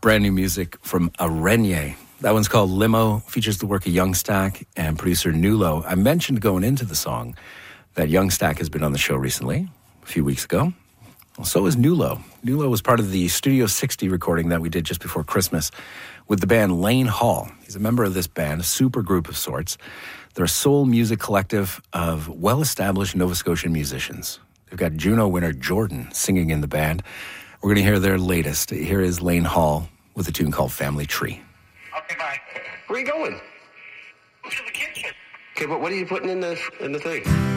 brand new music from Arenye. That one's called Limo, features the work of Young Stack and producer Nulo. I mentioned going into the song that Young Stack has been on the show recently, a few weeks ago. Well, so is Nulo. Nulo was part of the Studio 60 recording that we did just before Christmas with the band Lane Hall. He's a member of this band, a super group of sorts. They're a soul music collective of well-established Nova Scotian musicians. They've got Juno winner Jordan singing in the band. We're going to hear their latest. Here is Lane Hall with a tune called Family Tree. Okay, bye. Where are you going? To the kitchen. Okay, but what are you putting in the thing?